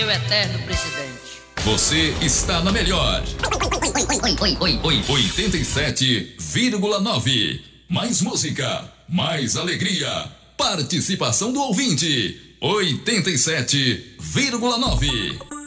Meu eterno presidente. Você está na melhor. 87,9. Mais música, mais alegria. Participação do ouvinte. 87,9.